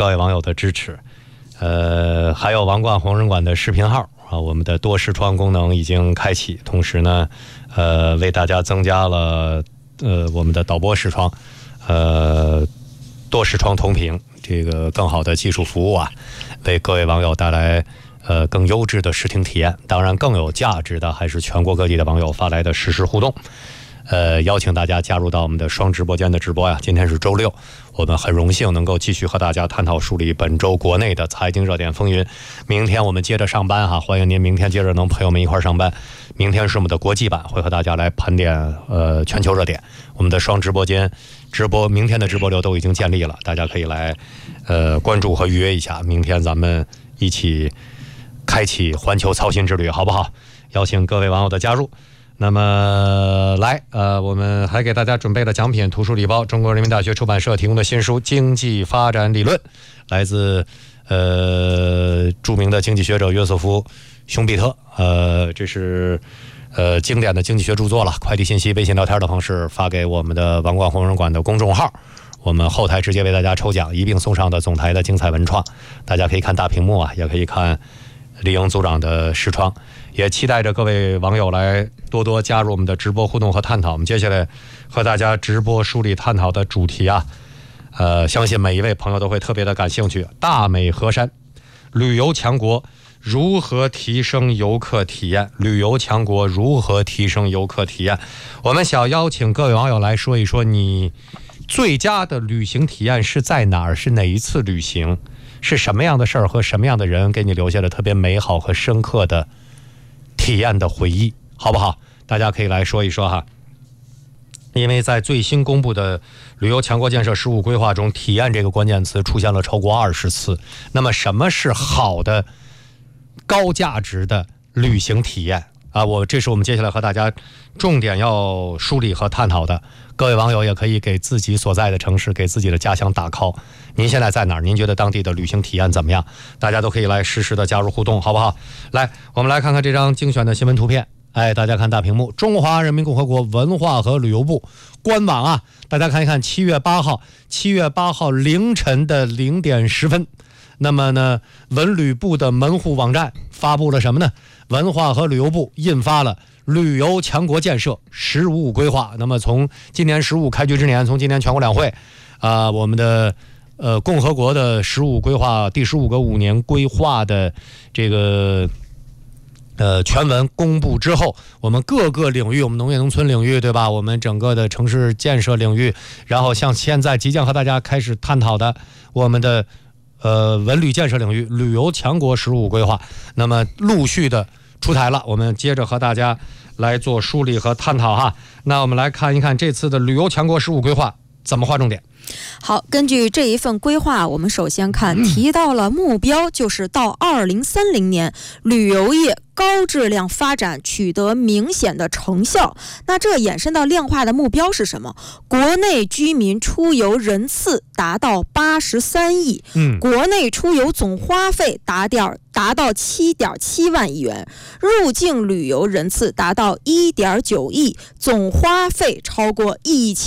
各位网友的支持。还有王冠红人馆的视频号啊，我们的多视窗功能已经开启，同时呢，为大家增加了我们的导播视窗，多视窗同屏这个更好的技术服务啊，为各位网友带来更优质的视听体验。当然，更有价值的还是全国各地的网友发来的实时互动。邀请大家加入到我们的双直播间的直播呀。今天是周六，我们很荣幸能够继续和大家探讨梳理本周国内的财经热点风云。明天我们接着上班哈，欢迎您明天接着能陪我们一块上班。明天是我们的国际版，会和大家来盘点全球热点。我们的双直播间直播，明天的直播流都已经建立了，大家可以来关注和预约一下。明天咱们一起开启环球操心之旅，好不好？邀请各位网友的加入。那么我们还给大家准备了奖品图书礼包，中国人民大学出版社提供的新书《经济发展理论》，来自著名的经济学者约瑟夫·熊彼特，这是经典的经济学著作了。快递信息、微信聊天的方式发给我们的王冠红人馆的公众号，我们后台直接为大家抽奖，一并送上的总台的精彩文创。大家可以看大屏幕啊，也可以看李英组长的视窗。也期待着各位网友来多多加入我们的直播互动和探讨。我们接下来和大家直播梳理探讨的主题啊，相信每一位朋友都会特别的感兴趣。大美河山，旅游强国如何提升游客体验？旅游强国如何提升游客体验？我们想邀请各位网友来说一说，你最佳的旅行体验是在哪儿？是哪一次旅行？是什么样的事儿和什么样的人给你留下了特别美好和深刻的体验的回忆，好不好？大家可以来说一说哈。因为在最新公布的旅游强国建设15规划中，体验这个关键词出现了超过20次。那么什么是好的高价值的旅行体验啊？这是我们接下来和大家重点要梳理和探讨的。各位网友也可以给自己所在的城市，给自己的家乡打 call。您现在在哪儿？您觉得当地的旅行体验怎么样？大家都可以来实时的加入互动，好不好？来，我们来看看这张精选的新闻图片。大家看大屏幕，中华人民共和国文化和旅游部官网啊，大家看一看7月8号凌晨的0点10分。那么呢，文旅部的门户网站发布了什么呢？文化和旅游部印发了旅游强国建设15规划。那么从今年15开局之年，从今年全国两会我们的共和国的15规划第15个5年规划的这个全文公布之后，我们各个领域，我们农业农村领域，对吧？我们整个的城市建设领域，然后像现在即将和大家开始探讨的我们的文旅建设领域旅游强国15规划，那么陆续的出台了。我们接着和大家来做梳理和探讨哈。那我们来看一看这次的旅游强国15规划怎么划重点。 好，根据这一份规划，我们首先看提到了目标，就是到2030年旅游业高质量发展取得明显的成效。那这衍生到量化的目标是什么？国内居民出游人次达到83亿，国内出游总花费达到7.7万亿元，入境旅游人次达到1.9亿，总花费超过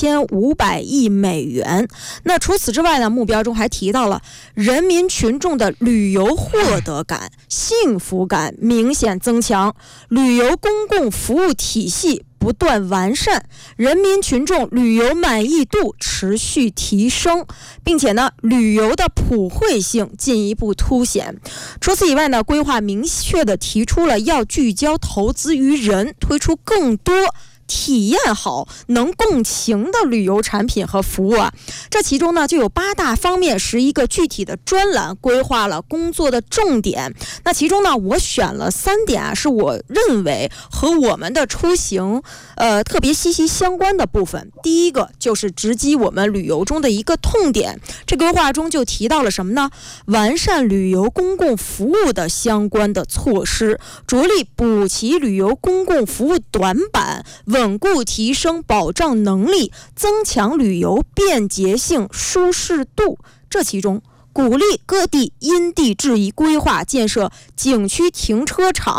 1500亿美元。那除此之外呢，目标中还提到了人民群众的旅游获得感、幸福感明显增强，旅游公共服务体系不断完善，人民群众旅游满意度持续提升，并且呢，旅游的普惠性进一步凸显。除此以外呢，规划明确地提出了要聚焦投资于人，推出更多体验好、能共情的旅游产品和服务啊。这其中呢就有8大方面11个具体的专栏，规划了工作的重点。那其中呢我选了3点啊，是我认为和我们的出行特别息息相关的部分。第一个就是直击我们旅游中的一个痛点，这规划中就提到了什么呢？完善旅游公共服务的相关的措施，着力补齐旅游公共服务短板，稳固提升保障能力，增强旅游便捷性、舒适度。这其中鼓励各地因地制宜规划建设景区停车场，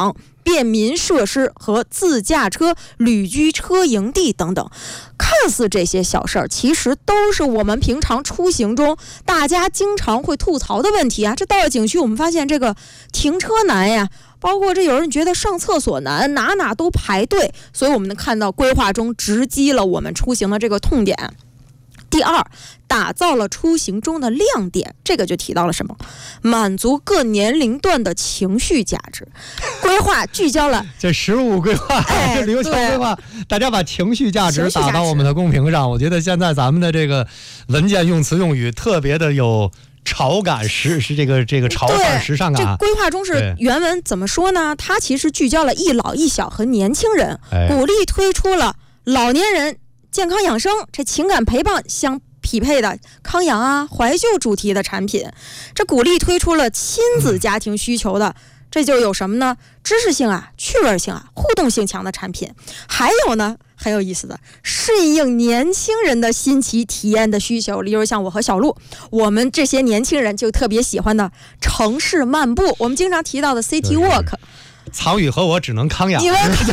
便民设施和自驾车旅居车营地等等。看似这些小事儿，其实都是我们平常出行中大家经常会吐槽的问题啊。这到了景区，我们发现这个停车难呀，包括这有人觉得上厕所难，哪哪都排队，所以我们能看到规划中直击了我们出行的这个痛点。第二，打造了出行中的亮点，这个就提到了什么？满足各年龄段的情绪价值。规划聚焦了这15规划，这旅游强规划，大家把情绪价值打到我们的公屏上。我觉得现在咱们的这个文件用词用语特别的有潮感，是这个潮范时尚感。 这规划中是原文怎么说呢？它其实聚焦了一老一小和年轻人，鼓励推出了老年人健康养生、这情感陪伴相匹配的康养啊、怀旧主题的产品。这鼓励推出了亲子家庭需求的，这就有什么呢？知识性啊、趣味性啊、互动性强的产品。还有呢，很有意思的，顺应年轻人的新奇体验的需求。例如像我和小鹿，我们这些年轻人就特别喜欢的城市漫步，我们经常提到的 City Walk。 曹宇和我只能康养， 你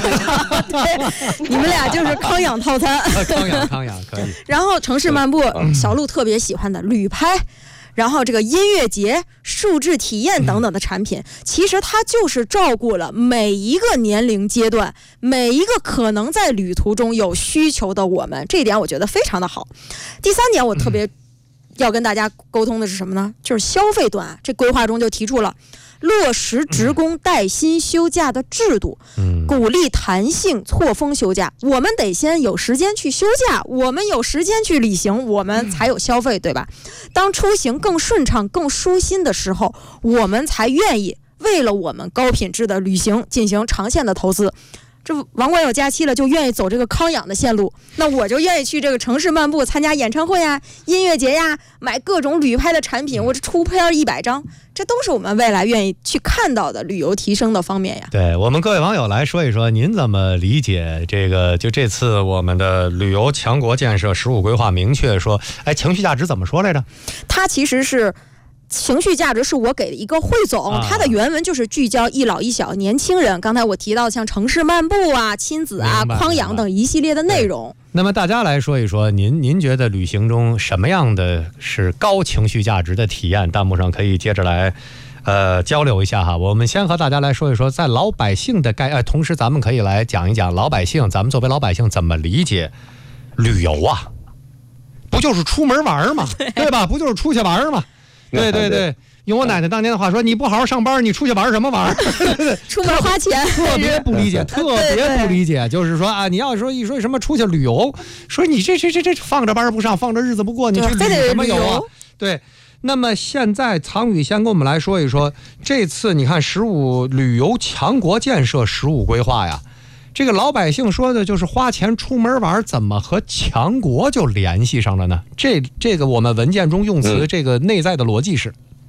们俩就是康养套餐。 康养可以。 然后城市漫步，小鹿特别喜欢的旅拍，然后这个音乐节、数字体验等等的产品，其实它就是照顾了每一个年龄阶段，每一个可能在旅途中有需求的我们，这一点我觉得非常的好。第三点，我特别要跟大家沟通的是什么呢？就是消费端啊，这规划中就提出了落实职工带薪休假的制度，鼓励弹性错峰休假。我们得先有时间去休假，我们有时间去旅行，我们才有消费，对吧？当出行更顺畅、更舒心的时候，我们才愿意为了我们高品质的旅行进行长线的投资。这网管有假期了，就愿意走这个康养的线路，那我就愿意去这个城市漫步，参加演唱会啊、音乐节呀，买各种旅拍的产品，我这出片100张，这都是我们未来愿意去看到的旅游提升的方面呀。 对，我们各位网友来说一说，您怎么理解这个？就这次我们的旅游强国建设15规划明确说，情绪价值怎么说来着？ 它其实是情绪价值是我给的一个汇总，它的原文就是聚焦一老一小年轻人。刚才我提到像城市漫步啊、亲子啊、康养等一系列的内容。 那么大家来说一说，您觉得旅行中什么样的是高情绪价值的体验？弹幕上可以接着来交流一下哈。我们先和大家来说一说，在老百姓的同时咱们可以来讲一讲老百姓，咱们作为老百姓怎么理解旅游啊？不就是出门玩嘛，对吧？不就是出去玩嘛？对，用我奶奶当年的话说，你不好好上班，你出去玩什么玩？ 出门花钱， 特别不理解，特别不理解。就是说啊，你要说一说什么出去旅游，说你这放着班不上，放着日子不过，你去旅什么游啊？对。那么现在藏宇先跟我们来说一说，这次你看15旅游强国建设15规划呀，这个老百姓说的就是花钱出门玩，怎么和强国就联系上了呢？这个我们文件中用词这个内在的逻辑是，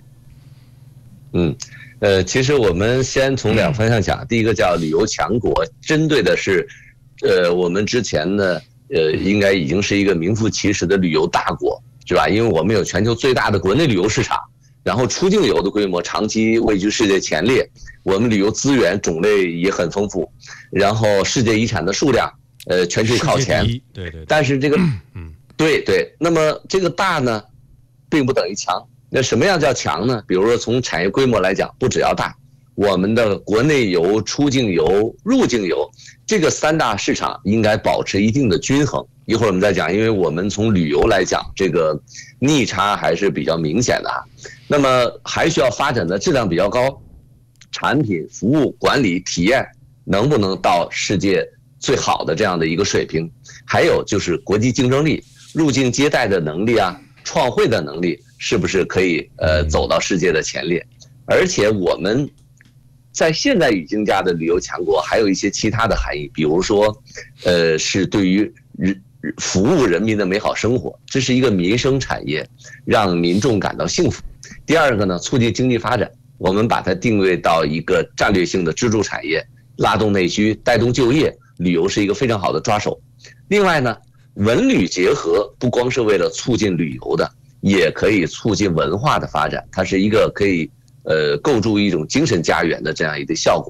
其实我们先从2方向讲，第一个叫旅游强国，针对的是，我们之前呢，应该已经是一个名副其实的旅游大国，是吧？因为我们有全球最大的国内旅游市场，然后出境游的规模长期位居世界前列。我们旅游资源种类也很丰富，然后世界遗产的数量，全球靠前。 对。 但是这个，对。那么这个大呢，并不等于强。那什么样叫强呢？比如说从产业规模来讲，不只要大，我们的国内游、出境游、入境游这个3大市场应该保持一定的均衡。一会儿我们再讲，因为我们从旅游来讲，这个逆差还是比较明显的啊。那么还需要发展的质量比较高。产品、服务、管理、体验能不能到世界最好的这样的一个水平？还有就是国际竞争力、入境接待的能力啊，创汇的能力是不是可以走到世界的前列？而且我们在现代语境下的旅游强国还有一些其他的含义，比如说是对于服务人民的美好生活，这是一个民生产业，让民众感到幸福。第二个呢，促进经济发展。我们把它定位到一个战略性的支柱产业，拉动内需，带动就业，旅游是一个非常好的抓手。另外呢，文旅结合不光是为了促进旅游的，也可以促进文化的发展，它是一个可以构筑一种精神家园的这样一个效果。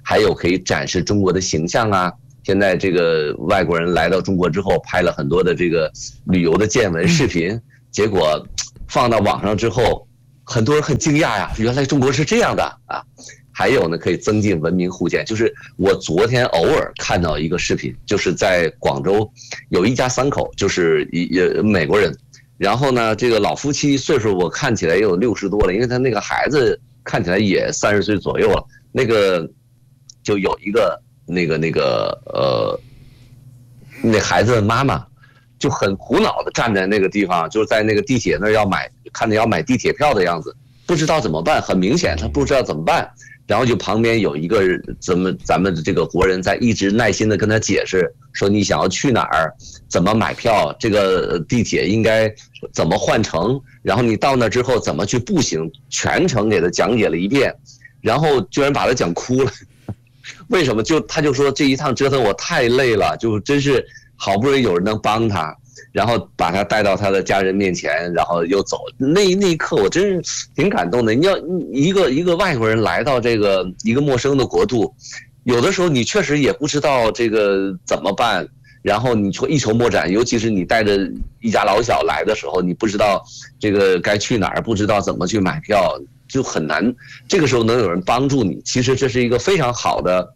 还有可以展示中国的形象啊。现在这个外国人来到中国之后，拍了很多的这个旅游的见闻视频，结果放到网上之后，很多人很惊讶呀，原来中国是这样的啊。还有呢，可以增进文明互鉴。就是我昨天偶尔看到一个视频，就是在广州有一家三口，就是美国人，然后呢，这个老夫妻岁数我看起来也有60多了，因为他那个孩子看起来也30岁左右了。那个就有一个那孩子的妈妈就很苦恼的站在那个地方，就是在那个地铁那儿看着要买地铁票的样子，不知道怎么办，很明显他不知道怎么办。然后就旁边有一个咱们这个国人在一直耐心的跟他解释，说你想要去哪儿，怎么买票，这个地铁应该怎么换乘，然后你到那之后怎么去步行，全程给他讲解了一遍，然后居然把他讲哭了。为什么？他就说这一趟折腾我太累了，就真是好不容易有人能帮他，然后把他带到他的家人面前，然后又走。那一刻我真是挺感动的。你要一个外国人来到这个一个陌生的国度，有的时候你确实也不知道这个怎么办，然后你就一筹莫展，尤其是你带着一家老小来的时候，你不知道这个该去哪儿，不知道怎么去买票，就很难。这个时候能有人帮助你，其实这是一个非常好的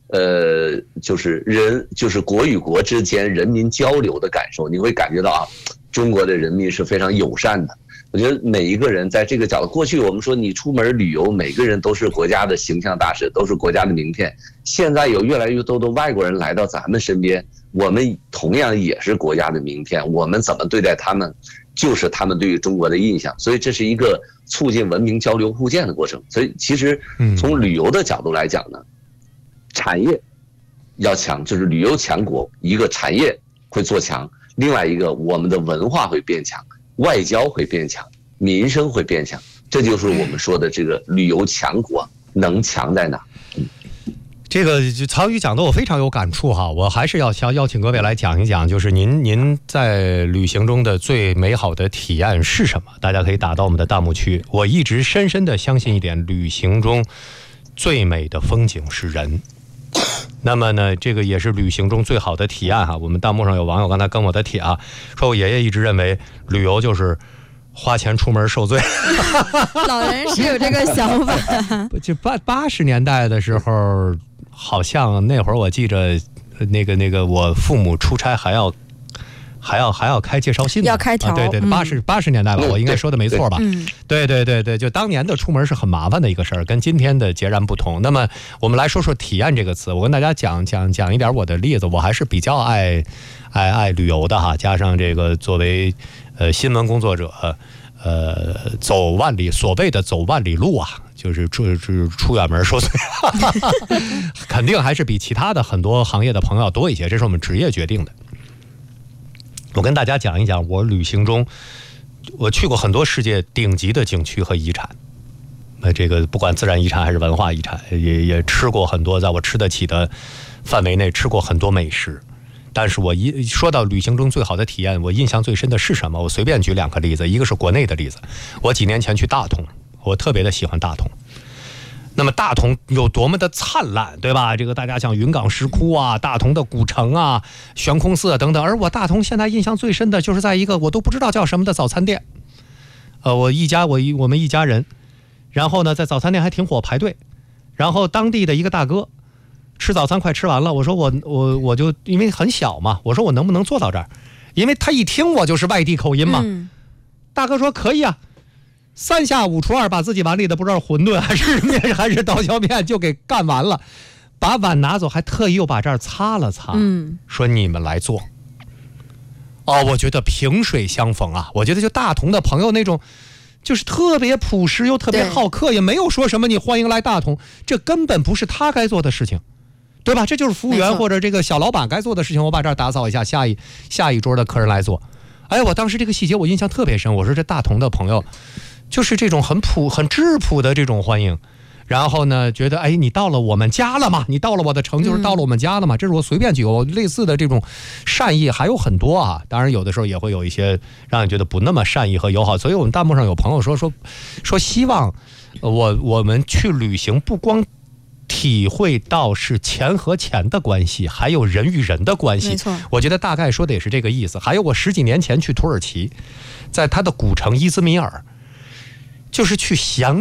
就是国与国之间人民交流的感受。你会感觉到啊，中国的人民是非常友善的。我觉得每一个人在这个角度，过去我们说你出门旅游，每个人都是国家的形象大使，都是国家的名片。现在有越来越多的外国人来到咱们身边，我们同样也是国家的名片。我们怎么对待他们，就是他们对于中国的印象。所以这是一个促进文明交流互鉴的过程。所以其实从旅游的角度来讲呢，产业要强，就是旅游强国，一个产业会做强，另外一个我们的文化会变强，外交会变强，民生会变强。这就是我们说的这个旅游强国能强在哪。 这个曹宇讲的我非常有感触哈，我还是要邀请各位来讲一讲，就是您在旅行中的最美好的体验是什么？大家可以打到我们的弹幕区。我一直深深的相信一点，旅行中最美的风景是人。那么呢，这个也是旅行中最好的体验哈。我们弹幕上有网友刚才跟我的帖啊，说我爷爷一直认为旅游就是花钱出门受罪。 老人是有这个想法。 就80年代的时候，好像那会儿我记着，那个我父母出差还要开介绍信， 要开条。 对，80年代吧，我应该说的没错吧？对，就当年的出门是很麻烦的一个事儿，跟今天的截然不同。那么我们来说说体验这个词，我跟大家讲一点我的例子。我还是比较爱旅游的哈，加上这个作为新闻工作者，走万里，所谓的走万里路啊，就是出远门受罪，肯定还是比其他的很多行业的朋友多一些，这是我们职业决定的。我跟大家讲一讲，我旅行中我去过很多世界顶级的景区和遗产，这个不管自然遗产还是文化遗产，也吃过很多，在我吃得起的范围内吃过很多美食。但是我一说到旅行中最好的体验，我印象最深的是什么？我随便举2个例子，一个是国内的例子，我几年前去大同，我特别的喜欢大同。那么大同有多么的灿烂，对吧？这个大家像云冈石窟啊，大同的古城啊，悬空寺等等。而我大同现在印象最深的就是在一个我都不知道叫什么的早餐店，我们一家人，然后呢在早餐店还挺火排队，然后当地的一个大哥吃早餐快吃完了，我说我就因为很小嘛，我说我能不能坐到这儿，因为他一听我就是外地口音嘛，大哥说可以啊。3下5除2把自己碗里的不知道馄饨还是面还是刀削面就给干完了，把碗拿走，还特意又把这儿擦了擦，说你们来做。我觉得萍水相逢啊，我觉得就大同的朋友那种就是特别朴实又特别好客，也没有说什么你欢迎来大同，这根本不是他该做的事情，对吧？这就是服务员或者这个小老板该做的事情，我把这儿打扫一下，下一桌的客人来做。我当时这个细节我印象特别深，我说这大同的朋友就是这种很质朴的这种欢迎，然后呢觉得你到了我们家了嘛，你到了我的城就是到了我们家了嘛，这是我随便举个类似的这种善意还有很多啊，当然有的时候也会有一些让人觉得不那么善意和友好，所以我们弹幕上有朋友说希望我们去旅行不光体会到是钱和钱的关系，还有人与人的关系。 没错， 我觉得大概说的也是这个意思。还有我10几年前去土耳其，在它的古城伊兹密尔，就是去详